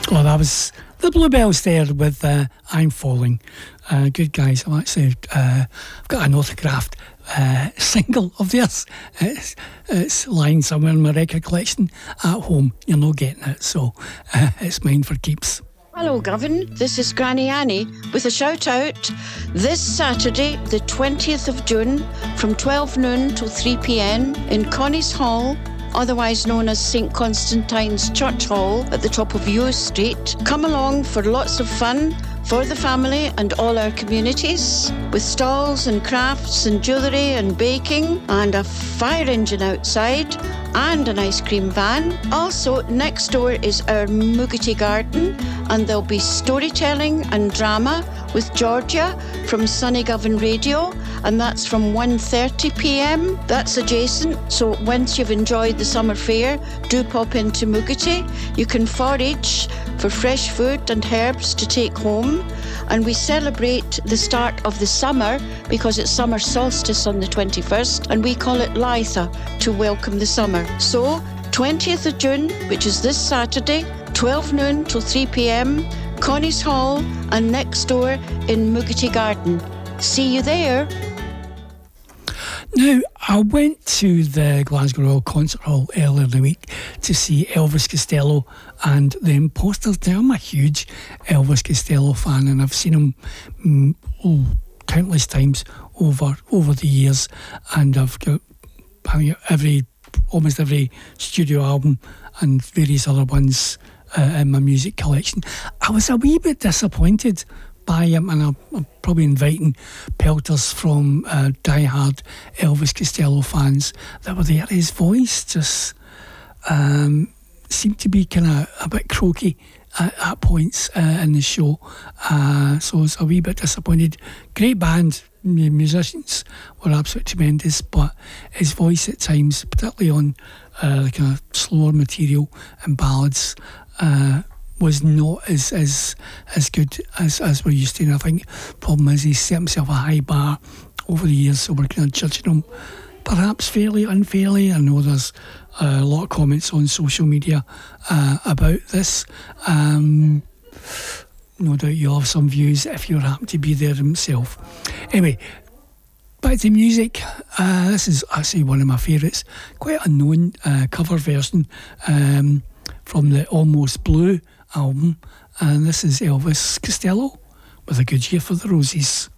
Oh, that was the Bluebells there with I'm Falling. Good guys. I've actually I've got an autographed single of theirs. It's lying somewhere in my record collection at home. You're not getting it, so it's mine for keeps. Hello, Gavin. This is Granny Annie with a shout out. This Saturday, the 20th of June, from 12 noon till 3 p.m. in Connie's Hall, otherwise known as St Constantine's Church Hall at the top of Yeo Street. Come along for lots of fun for the family and all our communities, with stalls and crafts and jewellery and baking and a fire engine outside and an ice cream van. Also, next door is our Moogity Garden, and there'll be storytelling and drama with Georgia from Sunny Govan Radio, and that's from 1:30 p.m. That's adjacent, so once you've enjoyed the summer fair, do pop into Moogity. You can forage for fresh food and herbs to take home, and we celebrate the start of the summer because it's summer solstice on the 21st, and we call it Litha to welcome the summer. So 20th of June, which is this Saturday, 12 noon till 3 p.m, Connie's Hall and next door in Moogity Garden. See you there. Now, I went to the Glasgow Royal Concert Hall earlier in the week to see Elvis Costello and the Imposters. Now, I'm a huge Elvis Costello fan, and I've seen him countless times over the years, and I've got almost every studio album and various other ones in my music collection. I was a wee bit disappointed by him, and I'm probably inviting pelters from die-hard Elvis Costello fans that were there. His voice just seemed to be kind of a bit croaky at points in the show, so I was a wee bit disappointed. Great band, musicians were absolutely tremendous, but his voice at times, particularly on the kind of slower material and ballads, was not as good as we're used to. And I think the problem is he's set himself a high bar over the years, so we're kind of judging him perhaps fairly unfairly. I know there's a lot of comments on social media about this. No doubt you'll have some views if you happen to be there himself. Anyway, back to music. This is actually one of my favourites, quite a known cover version from the Almost Blue album, and this is Elvis Costello with A Good Year for the Roses.